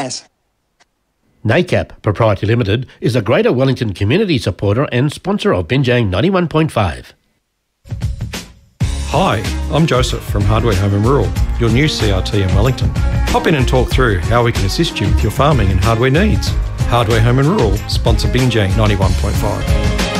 gas. NACAP Proprietary Limited is a Greater Wellington community supporter and sponsor of Binjang 91.5. Hi, I'm Joseph from Hardware Home and Rural, your new CRT in Wellington. Hop in and talk through how we can assist you with your farming and hardware needs. Hardware Home and Rural, sponsor Binjang 91.5.